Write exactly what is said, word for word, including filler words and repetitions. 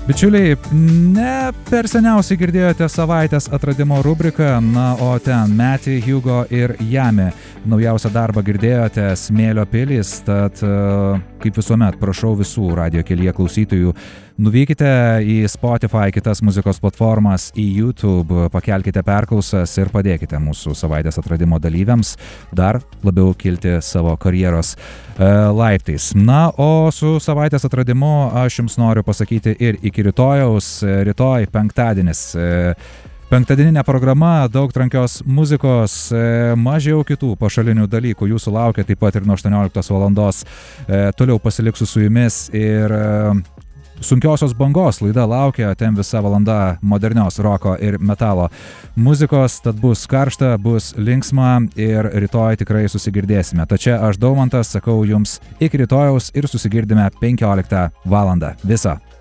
Bičiuliai, ne per seniausiai girdėjote savaitės atradimo rubriką, na, o ten Matty, Hugo ir Jami. Naujausią darbą girdėjote Smėlio pilys, tad kaip visuomet prašau visų radijo kelyje klausytojų, nuvykite į Spotify, kitas muzikos platformas, į YouTube, pakelkite perklausas ir padėkite mūsų savaitės atradimo dalyviams dar labiau kilti savo karjeros e, laiptais. Na, o su savaitės atradimu aš jums noriu pasakyti ir iki rytojaus, rytoj penktadienis. E, Penktadieninė programa, daug trankios muzikos, e, mažiau kitų pašalinių dalykų jūsų laukia, taip pat ir nuo aštuonioliktos valandos. E, toliau pasiliksiu su jumis ir e, sunkiosios bangos laida laukia, ten visa valanda modernios roko ir metalo muzikos, tad bus karšta, bus linksma ir rytoj tikrai susigirdėsime. Tačiau aš Daumantas sakau jums iki rytojaus ir susigirdime penkioliktą valandą. Viso.